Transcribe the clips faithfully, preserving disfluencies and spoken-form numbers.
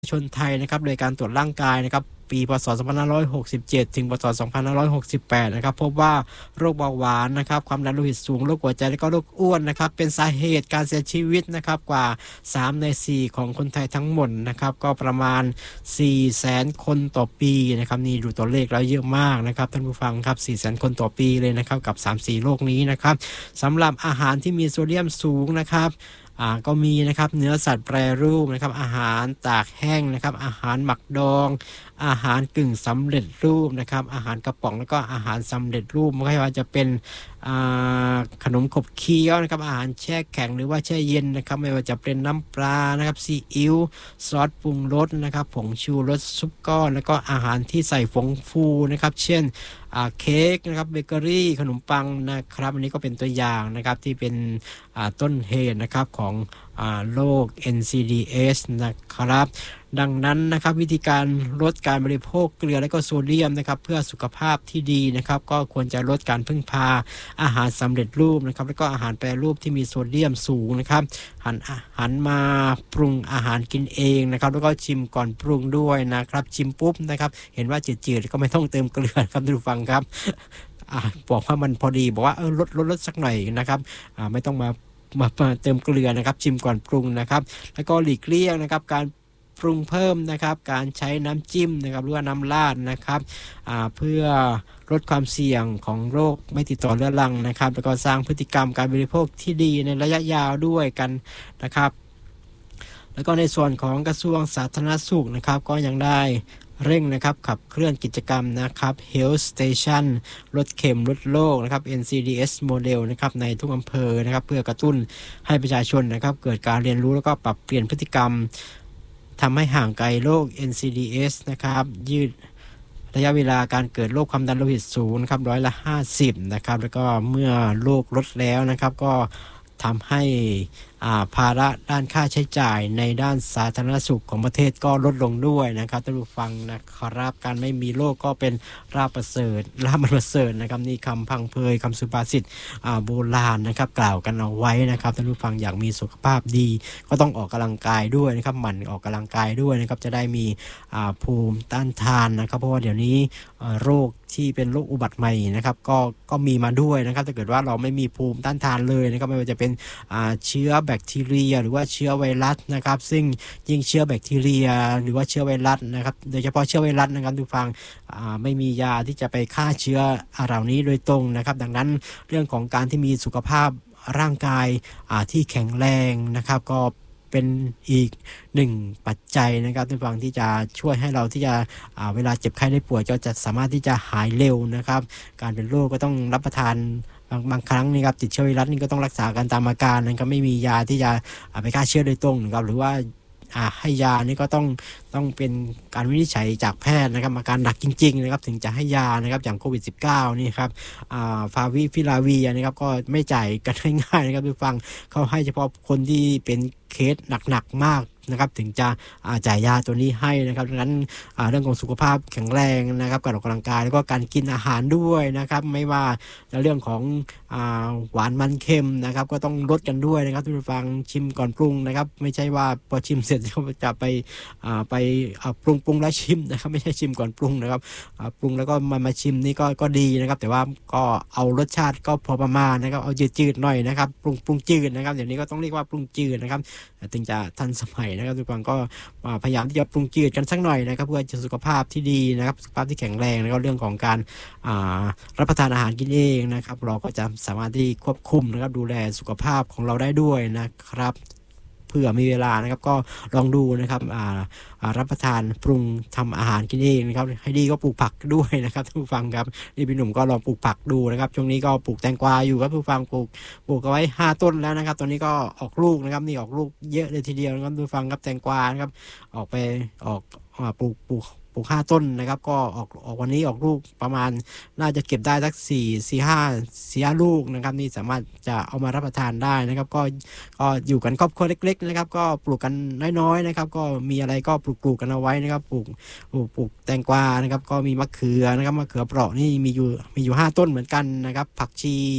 ชนไทยนะครับโดยการตรวจร่างกายนะครับปีพศสองพันห้าร้อยหกสิบเจ็ดถึงพศสองพันห้าร้อยหกสิบแปดนะครับพบว่าโรคเบาหวานนะครับความดันโลหิตสูงโรคหัวใจและก็โรคอ้วนนะครับเป็นสาเหตุการเสียชีวิตนะครับกว่าสามในสี่ของคนไทยทั้งหมดนะครับก็ประมาณ สี่แสน คนต่อปีนะครับนี่ดูตัวเลขแล้วเยอะมากนะครับท่านผู้ฟังครับ สี่แสน คนต่อปีเลยนะครับกับ สามสี่ โรคนี้นะครับสำหรับอาหารที่มีโซเดียมสูงนะครับอ่าก็มีนะครับเนื้อสัตว์แปรรูปนะครับอาหารตากแห้งนะครับอาหารหมักดองอาหารกึ่งสำเร็จรูปนะครับอาหารกระป๋องแล้วก็อาหารสำเร็จรูปไม่ว่าจะเป็นขนมขบเคี้ยวนะครับอาหารแช่แข็งหรือว่าแช่เย็นนะครับไม่ว่าจะเป็นน้ำปลานะครับซีอิ๊วซอสปรุงรสนะครับผงชูรสซุปก้อนแล้วก็อาหารที่ใส่ผงฟูนะครับเช่นเค้กนะครับเบเกอรี่ขนมปังนะครับอันนี้ก็เป็นตัวอย่างนะครับที่เป็นต้นเหตุนะครับของโรค เอ็น ซี ดี เอส นะครับดังนั้นนะครับวิธีการลดการบริโภคเกลือและก็โซเดียมนะครับเพื่อสุขภาพที่ดีนะครับก็ควรจะลดการพึ่งพาอาหารสำเร็จรูปนะครับแล้วก็อาหารแปรรูปที่มีโซเดียมสูงนะครับหันหันมาปรุงอาหารกินเองนะครับแล้วก็ชิมก่อนปรุงด้วยนะครับชิมปุ๊บนะครับเห็นว่าจืดๆก็ไม่ต้องเติมเกลือครับท่านผู้ฟังครับบอกว่ามันพอดีบอกว่าเออลดลดลดสักหน่อยนะครับไม่ต้องมามาเติมเกลือนะครับชิมก่อนปรุงนะครับแล้วก็หลีกเลี่ยงนะครับการปรุงเพิ่มนะครับการใช้น้ำจิ้มนะครับหรือว่าน้ำราดนะครับเพื่อลดความเสี่ยงของโรคไม่ติดต่อเรื้อรังนะครับแล้วก็สร้างพฤติกรรมการบริโภคที่ดีในระยะยาวด้วยกันนะครับแล้วก็ในส่วนของกระทรวงสาธารณสุขนะครับก็ยังได้เร่งนะครับขับเคลื่อนกิจกรรมนะครับ Health Station ลดเข็มลดโรคนะครับ เอ็น ซี ดี เอส Model นะครับในทุกอำเภอนะครับเพื่อกระตุ้นให้ประชาชนนะครับเกิดการเรียนรู้แล้วก็ปรับเปลี่ยนพฤติกรรมทำให้ห่างไกลโรค เอ็น ซี ดี เอส นะครับยืดระยะเวลาการเกิดโรคความดันโลหิตสูงนะครับร้อยละห้าสิบนะครับแล้วก็เมื่อโรคลดแล้วนะครับก็ทำให้ภาระด้านค่าใช้จ่ายในด้านสาธารณสุขของประเทศก็ลดลงด้วยนะครับท่านผู้ฟังนะครับการไม่มีโรคก็เป็นลาภประเสริฐลาภประเสริฐนะครับนี่คำพังเพยคำสุภาษิตโบราณนะครับกล่าวกันเอาไว้นะครับท่านผู้ฟังอยากมีสุขภาพดีก็ต้องออกกำลังกายด้วยนะครับหมั่นออกกำลังกายด้วยนะครับจะได้มีภูมิต้านทานนะครับเพราะว่าเดี๋ยวนี้โรคที่เป็นโรคอุบัติใหม่นะครับก็ก็มีมาด้วยนะครับถ้าเกิดว่าเราไม่มีภูมิต้านทานเลยนะครับไม่ว่าจะเป็นเชื้อแบคทีเรียหรือว่าเชื้อไวรัสนะครับซึ่งยิ่งเชื้อแบคทีเรียหรือว่าเชื้อไวรัสนะครับโดยเฉพาะเชื้อไวรัสนะครับทุกฟังไม่มียาที่จะไปฆ่าเชื้อเหล่านี้โดยตรงนะครับดังนั้นเรื่องของการที่มีสุขภาพร่างกายที่แข็งแรงนะครับก็เป็นอีกหนึ่งปัจจัยนะครับทุกฟังที่จะช่วยให้เราที่จะเวลาเจ็บไข้ได้ป่วยก็จะสามารถที่จะหายเร็วนะครับการเป็นโรคก็ต้องรับประทานบางบางครั้งนี่ครับติดเชื้อไวรัสนี่ก็ต้องรักษากันตามอาการนะครับไม่มียาที่จะไปฆ่าเชื้อโดยตรงนะครับหรือว่าให้ยานี่ก็ต้องต้องเป็นการวินิจฉัยจากแพทย์นะครับอาการหนักจริงๆนะครับถึงจะให้ยานะครับอย่างโควิด สิบเก้า นี่ครับฟาวิพิลาวีนะครับก็ไม่จ่ายกันง่ายๆนะครับทุกฟังเขาให้เฉพาะคนที่เป็นเคสหนักๆมากนะครับถึงจะจ่ายยาตัวนี้ให้นะครับดังนั้นเรื่องของสุขภาพแข็งแรงนะครับการออกกำลังกายแล้วก็การกินอาหารด้วยนะครับไม่ว่าเรื่องของหวานมันเค็มนะครับก็ต้องลดกันด้วยนะครับทุกฟังชิมก่อนปรุงนะครับไม่ใช่ว่าพอชิมเสร็จจะไปไปปรุงปรุงแล้วชิมนะครับไม่ใช่ชิมก่อนปรุงนะครับปรุงแล้วก็มามาชิมนี่ก็ก็ดีนะครับแต่ว่าก็เอารสชาติก็พอประมาณนะครับเอาจืดๆหน่อยนะครับปรุงปรุงจืดนะครับเดี๋ยวนี้ก็ต้องเรียกว่าปรุงจืดนะครับถึงจะทันสมัยนะครับทุกคนก็พยายามที่จะปรุงจืดกันสักหน่อยนะครับเพื่อจะสุขภาพที่ดีนะครับสุขภาพที่แข็งแรงแล้วก็เรื่องของการรับประทานอาหารกินเองนะครับเราก็จะสามารถที่ควบคุมนะครับดูแลสุขภาพของเราได้ด้วยนะครับเผื่อมีเวลานะครับก็ลองดูนะครับรับประทานปรุงทำอาหารกินเองนะครับให้ดีก็ปลูกผักด้วยนะครับทุกฟังครับนี่พี่หนุ่มก็ลองปลูกผักดูนะครับช่วงนี้ก็ปลูกแตงกวาอยู่ครับทุกฟังปลูกปลูกเอาไว้ห้าต้นแล้วนะครับตอนนี้ก็ออกลูกนะครับนี่ออกลูกเยอะเลยทีเดียวนะครับทุกฟังครับแตงกวานะครับออกไปออกปลูกปลูกปลูกห้าต้นนะครับก็ออกออกวันนี้ออกลูกประมาณน่าจะเก็บได้สักสี่ สี่ ห้า สี่ ห้าลูกนะครับนี่สามารถจะเอามารับประทานได้นะครับก็ก็อยู่กันครอบครัวเล็กๆนะครับก็ปลูกกันน้อยๆนะครับก็มีอะไรก็ปลูกปลูกกันเอาไว้นะครับปลูกปลูกปลูกแตงกวานะครับก็มีมะเขือนะครับมะเขือเปราะนี่มีอยู่มีอยู่ห้าต้นเหมือนกันนะครับผักชี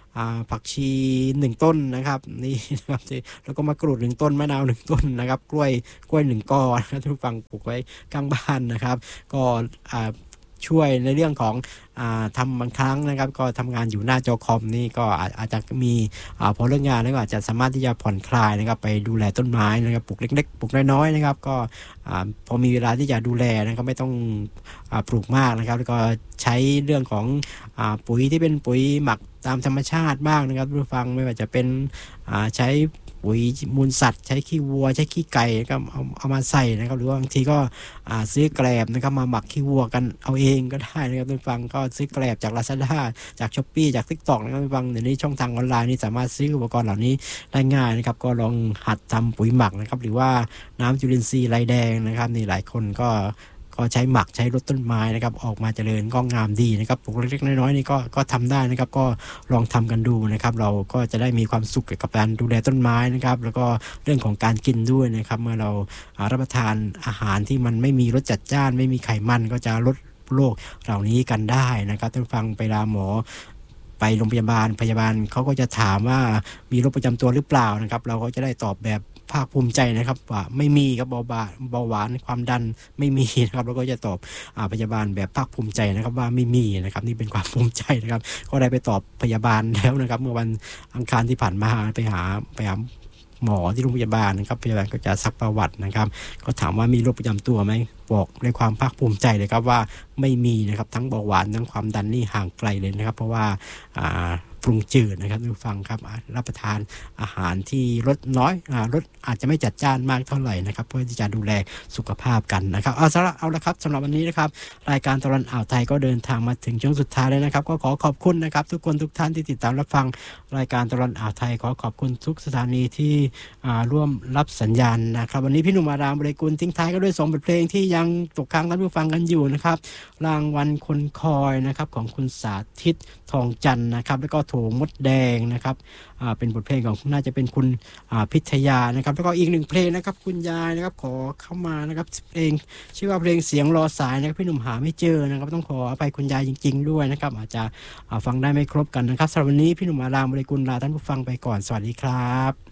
อ่าผักชีหนึ่งต้นนะครับนี่นะครับแล้วก็มะกรูดหนึ่งต้นมะนาวหนึ่งต้นนะครับกล้วยกล้วยหนึ่งก้อนทุกฝั่งปลูกไว้ข้างบ้านนะครับก็อ่าช่วยในเรื่องของอ่าทำบางครั้งนะครับก็ทำงานอยู่หน้าจอคอมนี่ก็อาอาจจะมีอ่าพอเลิกงานแล้วก็อาจจะสามารถที่จะผ่อนคลายนะครับไปดูแลต้นไม้นะครับปลูกเล็กๆปลูกน้อยๆนะครับก็อ่าพอมีเวลาที่จะดูแลนะครับไม่ต้องอ่าปลูกมากนะครับแล้วก็ใช้เรื่องของอ่าปุ๋ยที่เป็นปุ๋ยหมักตามธรรมชาติบ้างนะครับผู้ฟังไม่ว่าจะเป็นอ่าใช้ปุ๋ยมูลสัตว์ใช้ขี้วัวใช้ขี้ไก่ก็เอาเอามาใส่นะครับหรือว่าบางทีก็อ่าซื้อแกลบนะครับมาหมักขี้วัวกันเอาเองก็ได้นะครับผู้ฟังก็ซื้อแกลบจาก Lazada จาก Shopee จาก TikTok นะครับผู้ฟังเดี๋ยวนี้ช่องทางออนไลน์นี่สามารถซื้ออุปกรณ์เหล่านี้ได้ง่ายนะครับก็ลองหัดทำปุ๋ยหมักนะครับหรือว่าน้ำจุลินทรีย์ไรแดงนะครับนี่หลายคนก็ก็ใช้หมักใช้รดต้นไม้นะครับออกมาเจริญก็งามดีนะครับปลูกเล็กๆน้อยๆนี่ก็ก็ทำได้นะครับก็ลองทำกันดูนะครับเราก็จะได้มีความสุขกับการดูแลต้นไม้นะครับแล้วก็เรื่องของการกินด้วยนะครับเมื่อเรารับประทานอาหารที่มันไม่มีรสจัดจ้านไม่มีไขมันก็จะลดโรคเหล่านี้กันได้นะครับท่านฟังไปลาหมอไปโรงพยาบาลพยาบาลเขาก็จะถามว่ามีโรคประจำตัวหรือเปล่านะครับเราก็จะได้ตอบแบบภาคภูมิใจนะครับว่าไม่มีครับเบาหวานเบาหวานความดันไม่มีนะครับแล้วก็จะตอบอ่าพยาบาลแบบภาคภูมิใจนะครับว่าไม่มีนะครับนี่เป็นความภูมิใจนะครับก็ได้ไปตอบพยาบาลแล้วนะครับเมื่อวันอังคารที่ผ่านมาไปหาไปหาหมอที่โรงพยาบาลนะครับพยาบาลก็จะซักประวัตินะครับก็ถามว่ามีโรคประจำตัวไหมบอกด้วยความภาคภูมิใจเลยครับว่าไม่มีนะครับทั้งเบาหวานทั้งความดันนี่ห่างไกลเลยนะครับเพราะว่าอ่าปรุงจืดนะครับทุกฟังครับรับประทานอาหารที่รสน้อยอ่ารสอาจจะไม่จัดจ้านมากเท่าไหร่นะครับเพื่อที่จะดูแลสุขภาพกันนะครับเอาสำหรับเอาละครับสำหรับวันนี้นะครับรายการตลอดอ่าวไทยก็เดินทางมาถึงช่วงสุดท้ายแล้วนะครับก็ขอขอบคุณนะครับทุกคนทุกท่านที่ติดตามรับฟังรายการตลอดอ่าวไทยขอขอบคุณทุกสถานีที่อ่าร่วมรับสัญญาณนะครับวันนี้พี่หนุ่มอารามบริกุลทิ้งท้ายก็ด้วยสองบทเพลงที่ยังตกค้างท่านผู้ฟังกันอยู่นะครับรางวัลคนคอยนะครับของคุณสาธิตทองจันทร์นะครับแล้วก็โถมดแดงนะครับอ่าเป็นบทเพลงของน่าจะเป็นคุณอ่าพิทยานะครับแล้วก็อีกหนึ่งเพลงนะครับคุณยายนะครับขอเข้ามานะครับเพลงชื่อว่าเพลงเสียงรอสายนะครับพี่หนุ่มหาไม่เจอนะครับต้องขออภัยคุณยายจริงๆด้วยนะครับอาจจะอ่าฟังได้ไม่ครบกันนะครับสำหรับวันนี้พี่หนุ่มอารามบริกุลลาท่านผู้ฟังไปก่อนสวัสดีครับ